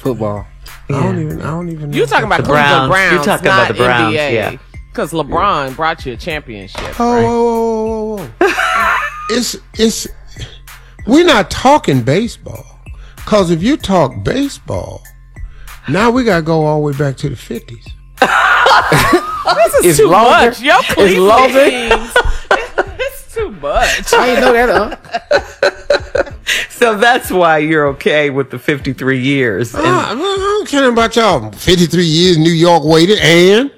football. I don't even know. You're talking about the Browns. Browns. You're talking not about the Browns, NBA, yeah. Because LeBron brought you a championship. Oh, right? it's we're not talking baseball. Because if you talk baseball, now we got to go all the way back to the 50s. This is too much. Yo, Cleveland teams. It's too much. I didn't know that, So that's why you're okay with the 53 years. And I don't care about y'all. 53 years New York waited and...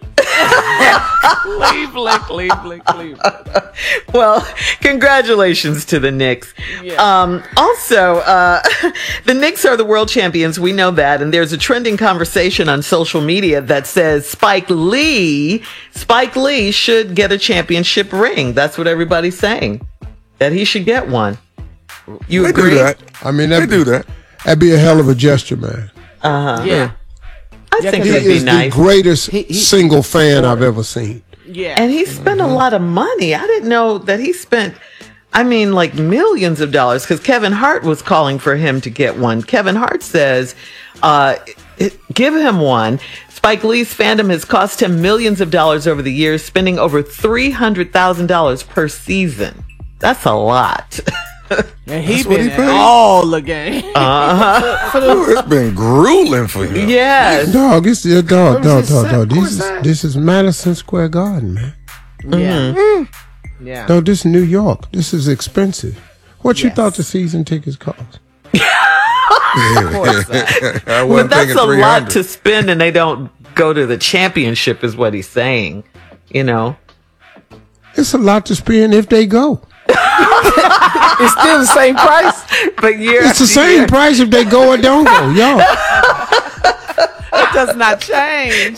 Cleveland. well, congratulations to the Knicks. Yeah. Also, the Knicks are the world champions. We know that. And there's a trending conversation on social media that says Spike Lee should get a championship ring. That's what everybody's saying, that he should get one. You They agree? do that. I mean, They do that. That'd be a hell of a gesture, man. Yeah. I think He that'd be is nice. the greatest single fan I've ever seen. Yeah. And he spent a lot of money. I didn't know that he spent, like millions of dollars, because Kevin Hart was calling for him to get one. Kevin Hart says, give him one. Spike Lee's fandom has cost him millions of dollars over the years, spending over $300,000 per season. That's a lot. And he what been he at paid? all the game. It's been grueling for him. Yes. Dog, it's dog. This is Madison Square Garden, man. Yeah. Yeah. No, this is New York. This is expensive. What you Yes. thought the season tickets cost? I But wasn't that's thinking a lot 300. to spend, and they don't go to the championship, is what he's saying. You know? It's a lot to spend if they go. It's still the same price. But It's the same price if they go or don't go. Yo, It does not change.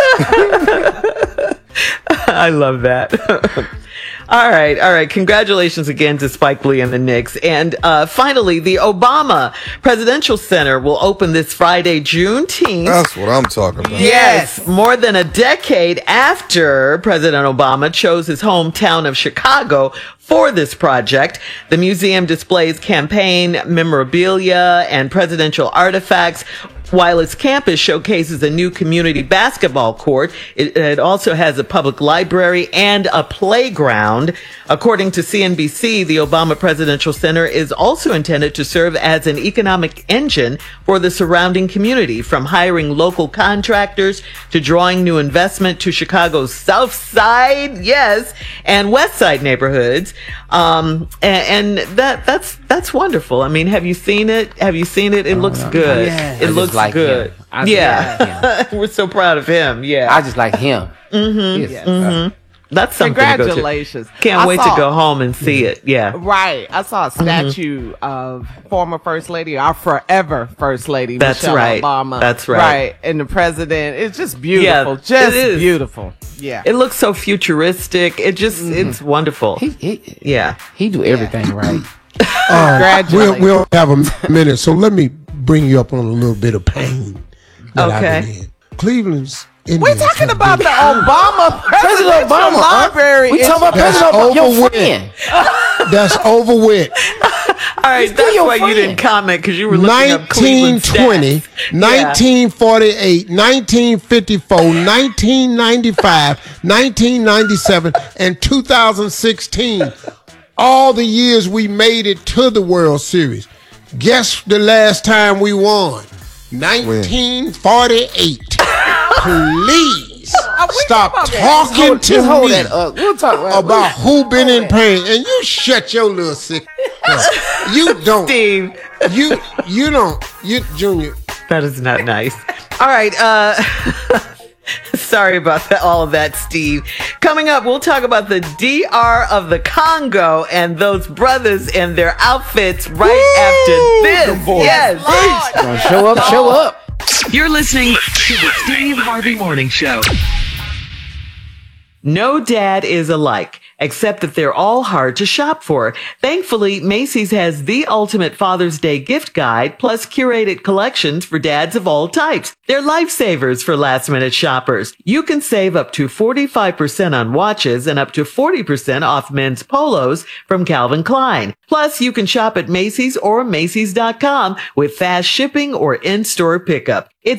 I love that. All right. Congratulations again to Spike Lee and the Knicks. And finally, the Obama Presidential Center will open this Friday, Juneteenth. That's what I'm talking about. Yes, more than a decade after President Obama chose his hometown of Chicago for this project. The museum displays campaign memorabilia and presidential artifacts, while its campus showcases a new community basketball court. It also has a public library and a playground. According to CNBC, the Obama Presidential Center is also intended to serve as an economic engine for the surrounding community, from hiring local contractors to drawing new investment to Chicago's South Side, yes, and West Side neighborhoods. And that's wonderful. I mean, have you seen it? It looks good. Yeah. It I looks just like good. him. I just like him. We're so proud of him. Yeah. I just like him. Yes. That's something to go to. Congratulations. Can't I wait saw- to go home and see it. Yeah. Right. I saw a statue of former First Lady, our forever First Lady, That's Michelle right. Obama. That's right. Right. And the president. It's just beautiful. Yeah, just it is. beautiful. Yeah. It looks so futuristic. It just, it's wonderful. Yeah. He do everything right. Congratulations. we'll have a minute. So let me bring you up on a little bit of pain that I've been Okay. in. Cleveland's Indians We're talking have about been- the Obama President Obama. library. We talking about That's President Obama, your over with. friend. That's over with. All right. still That's your why you friend. didn't comment, because you were looking up Cleveland 1920, stats. 1948, 1954, 1995, 1997, and 2016. All the years we made it to the World Series. Guess the last time we won? 1948. Please stop talking to Just hold me that up. We'll talk about who been in pain, and you shut your little sick. You don't. Steve, You don't. You Junior. that is not nice. All right. Sorry about that, all of that, Steve. Coming up, we'll talk about the DR of the Congo and those brothers and their outfits right after this. Yes. Show up. You're listening to the Steve Harvey Morning Show. No dad is alike, except that they're all hard to shop for. Thankfully, Macy's has the ultimate Father's Day gift guide, plus curated collections for dads of all types. They're lifesavers for last-minute shoppers. You can save up to 45% on watches and up to 40% off men's polos from Calvin Klein. Plus, you can shop at Macy's or Macys.com with fast shipping or in-store pickup. It's